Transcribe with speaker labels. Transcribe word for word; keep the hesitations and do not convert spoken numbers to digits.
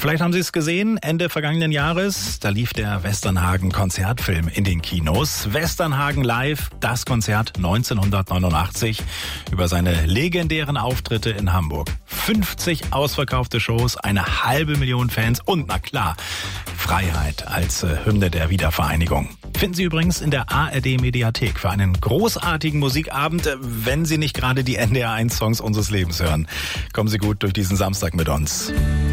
Speaker 1: Vielleicht haben Sie es gesehen, Ende vergangenen Jahres, da lief der Westernhagen-Konzertfilm in den Kinos. Westernhagen live, das Konzert neunzehnhundertneunundachtzig über seine legendären Auftritte in Hamburg. fünfzig ausverkaufte Shows, eine halbe Million Fans und, na klar, Freiheit als äh, Hymne der Wiedervereinigung. Finden Sie übrigens in der A R D-Mediathek für einen großartigen Musikabend, äh, wenn Sie nicht gerade die N D R eins Songs unseres Lebens hören. Kommen Sie gut durch diesen Samstag mit uns.